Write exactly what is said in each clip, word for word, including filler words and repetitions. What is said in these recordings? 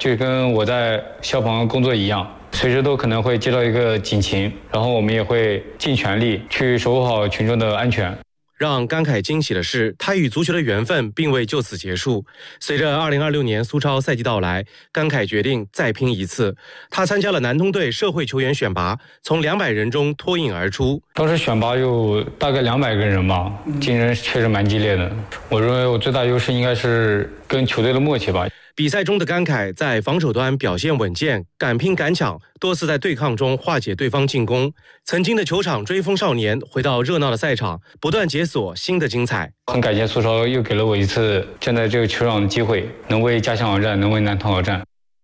就跟我在消防工作一样，随时都可能会接到一个警情，然后我们也会尽全力去守护好群众的安全。 让甘凯惊喜的是，他与足球的缘分并未就此结束。随着二零二六年苏超赛季到来，甘凯决定再拼一次。他参加了南通队社会球员选拔，从两百人中脱颖而出。 当时选拔有大概两百个人吧，竞争确实蛮激烈的。我认为我最大优势应该是跟球队的默契吧。 比赛中的甘凯在防守端表现稳健，敢拼敢抢，多次在对抗中化解对方进攻。曾经的球场追风少年回到热闹的赛场，不断解锁新的精彩。 很感谢苏超又给了我一次站在这个球场的机会，能为家乡而战，能为南通而战。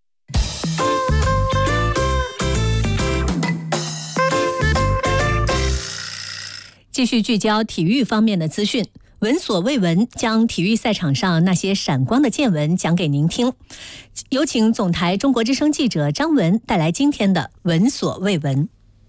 继续聚焦体育方面的资讯。闻所未闻，将体育赛场上那些闪光的见闻讲给您听。有请总台中国之声记者张文带来今天的闻所未闻。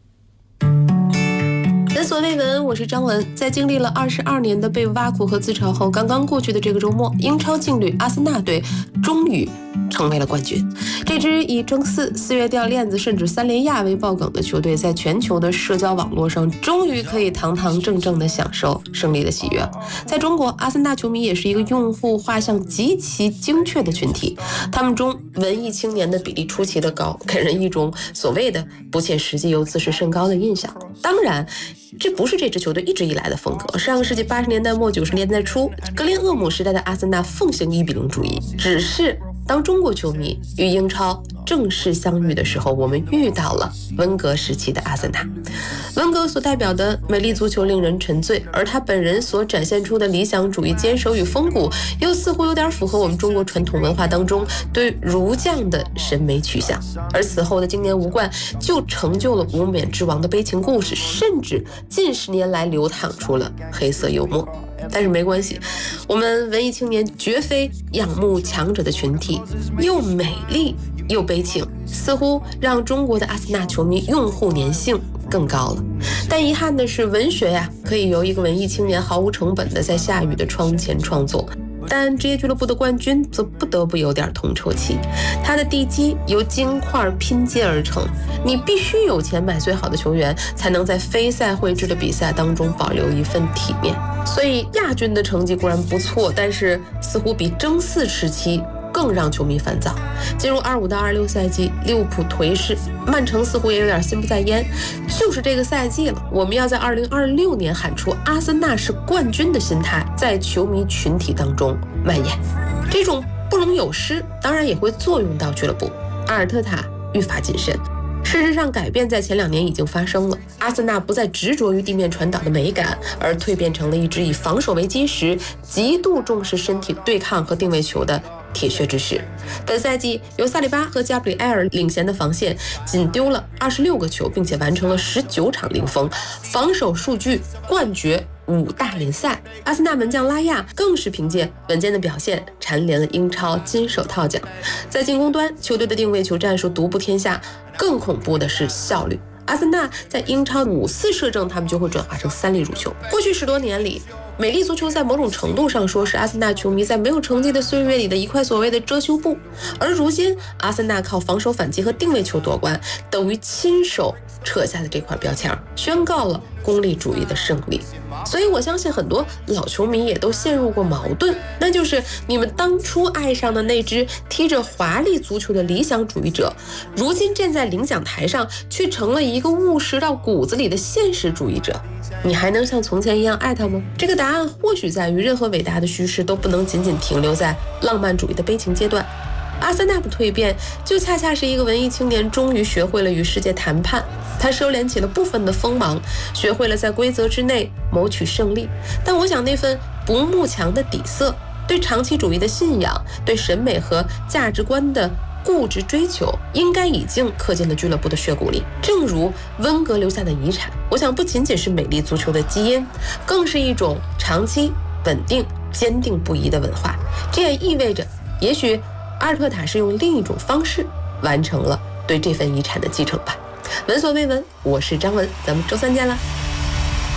闻所未闻，我是张文。在经历了二十二年的被挖苦和自嘲后，刚刚过去的这个周末，英超劲旅阿森纳队终于成为了冠军。这支以争四、四月掉链子甚至三连亚为爆梗的球队，在全球的社交网络上终于可以堂堂正正地享受胜利的喜悦。在中国，阿森纳球迷也是一个用户画像极其精确的群体，他们中文艺青年的比例出奇的高，给人一种所谓的不切实际又自视甚高的印象。当然，这不是这支球队一直以来的风格。上个世纪八十年代末九十年代初，格林厄姆时代的阿森纳奉行一比零主义，只是当中国球迷与英超正式相遇的时候，我们遇到了温格时期的阿森纳。温格所代表的美丽足球令人沉醉，而他本人所展现出的理想主义坚守与风骨，又似乎有点符合我们中国传统文化当中对儒将的审美取向。而此后的今年无冠，就成就了无冕之王的悲情故事，甚至近十年来流淌出了黑色幽默。但是没关系，我们文艺青年绝非仰慕强者的群体，又美丽又悲情，似乎让中国的阿森纳球迷用户粘性更高了。但遗憾的是，文学呀，可以由一个文艺青年毫无成本的在下雨的窗前创作，但职业俱乐部的冠军则不得不有点铜臭气。它的地基由金块拼接而成，你必须有钱买最好的球员，才能在非赛会制的比赛当中保留一份体面。所以亚军的成绩固然不错，但是似乎比争四时期更让球迷烦躁。进入二五到二六赛季，利物浦颓势，曼城似乎也有点心不在焉。就是这个赛季了，我们要在二零二六年喊出阿森纳是冠军的心态，在球迷群体当中蔓延。这种不容有失，当然也会作用到俱乐部。阿尔特塔愈发谨慎。事实上，改变在前两年已经发生了。阿森纳不再执着于地面传导的美感，而蜕变成了一支以防守为基石、极度重视身体对抗和定位球的铁血之士。本赛季由萨利巴和加布里埃尔领衔的防线仅丢了二十六个球，并且完成了十九场零封，防守数据冠绝五大联赛。阿森纳门将拉亚更是凭借稳健的表现蝉联了英超金手套奖。在进攻端，球队的定位球战术独步天下，更恐怖的是效率。阿森纳在英超五次射正，他们就会转化成三粒入球。过去十多年里，美丽足球在某种程度上说是阿森纳球迷在没有成绩的岁月里的一块所谓的遮羞布，而如今阿森纳靠防守反击和定位球夺冠，等于亲手扯下了这块标签，宣告了功利主义的胜利。所以我相信很多老球迷也都陷入过矛盾，那就是你们当初爱上的那支踢着华丽足球的理想主义者，如今站在领奖台上却成了一个务实到骨子里的现实主义者，你还能像从前一样爱他吗？这个答案或许在于任何伟大的叙事都不能仅仅停留在浪漫主义的悲情阶段。阿森纳的蜕变就恰恰是一个文艺青年终于学会了与世界谈判，他收敛起了部分的锋芒，学会了在规则之内谋取胜利。但我想那份不慕强的底色，对长期主义的信仰，对审美和价值观的固执追求，应该已经刻进了俱乐部的血骨里。正如温格留下的遗产，我想不仅仅是美丽足球的基因，更是一种长期稳定坚定不移的文化。这也意味着也许阿尔特塔是用另一种方式完成了对这份遗产的继承吧。闻所未闻，我是张文，咱们周三见了。